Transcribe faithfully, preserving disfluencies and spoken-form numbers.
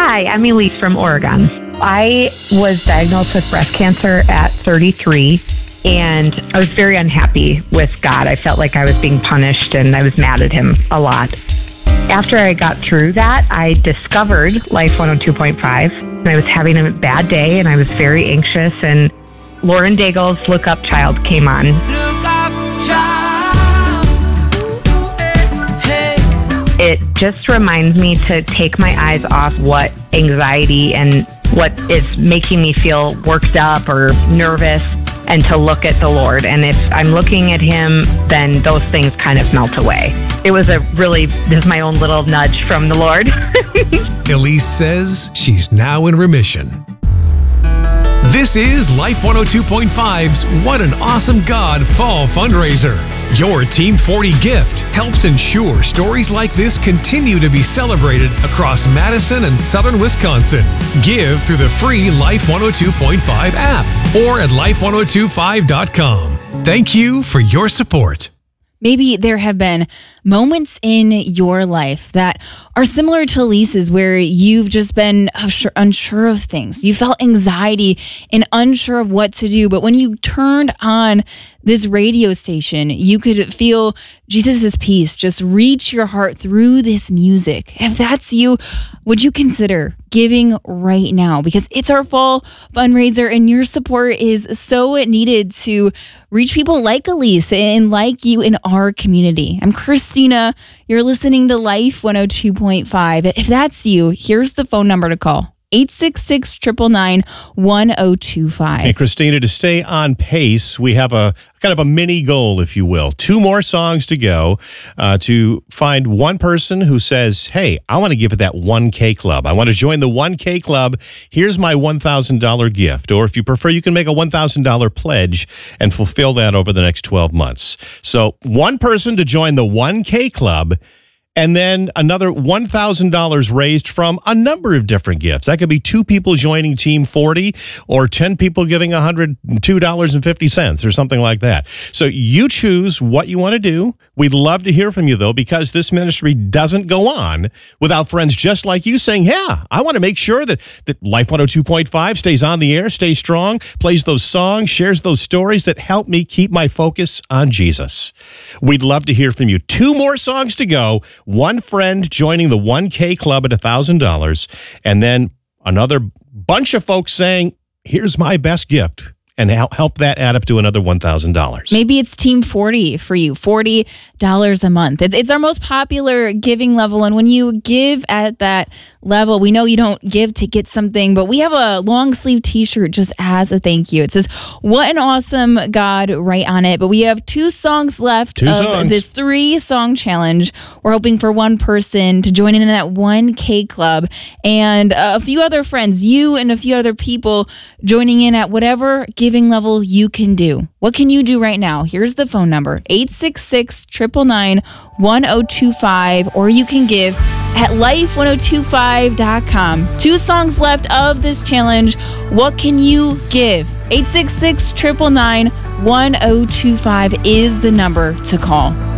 Hi, I'm Elise from Oregon. I was diagnosed with breast cancer at thirty-three, and I was very unhappy with God. I felt like I was being punished, and I was mad at him a lot. After I got through that, I discovered Life one oh two point five, and I was having a bad day, and I was very anxious, and Lauren Daigle's Look Up Child came on. Look up, child. Hey. It just reminds me to take my eyes off what anxiety and what is making me feel worked up or nervous, and to look at the Lord. And if I'm looking at him, then those things kind of melt away. It was a really, this is my own little nudge from the Lord. Elise says she's now in remission. This is Life one oh two point five's What an Awesome God Fall Fundraiser. Your Team forty gift helps ensure stories like this continue to be celebrated across Madison and southern Wisconsin. Give through the free Life one oh two point five app or at life one oh two five dot com. Thank you for your support. Maybe there have been moments in your life that are similar to Elise's, where you've just been unsure of things. You felt anxiety and unsure of what to do. But when you turned on this radio station, you could feel Jesus' peace just reach your heart through this music. If that's you, would you consider giving right now? Because it's our fall fundraiser, and your support is so needed to reach people like Elise and like you in our community. I'm Christina. You're listening to Life one oh two point five. If that's you, here's the phone number to call. eight six six, nine nine nine, one oh two five. Hey, Christina, to stay on pace, we have a kind of a mini goal, if you will. Two more songs to go uh, to find one person who says, hey, I want to give it that one K Club. I want to join the one K Club. Here's my one thousand dollars gift. Or if you prefer, you can make a one thousand dollars pledge and fulfill that over the next twelve months. So one person to join the one K Club, and then another one thousand dollars raised from a number of different gifts. That could be two people joining Team forty, or ten people giving one hundred two dollars and fifty cents or something like that. So you choose what you want to do. We'd love to hear from you, though, because this ministry doesn't go on without friends just like you saying, yeah, I want to make sure that, that Life one oh two point five stays on the air, stays strong, plays those songs, shares those stories that help me keep my focus on Jesus. We'd love to hear from you. Two more songs to go. One friend joining the one K Club at one thousand dollars, and then another bunch of folks saying, here's my best gift, and help that add up to another one thousand dollars. Maybe it's Team forty for you, forty dollars a month. It's, it's our most popular giving level, and when you give at that level, we know you don't give to get something, but we have a long sleeve t-shirt just as a thank you. It says, what an awesome God, right on it. But we have two songs left two of songs. this three-song challenge. We're hoping for one person to join in that one K Club, and a few other friends, you and a few other people joining in at whatever giving level you can do. What can you do right now? Here's the phone number, eight six six, nine nine nine, one oh two five, or you can give at life one oh two five dot com. Two songs left of this challenge. What can you give? eight six six, nine nine nine, one oh two five is the number to call.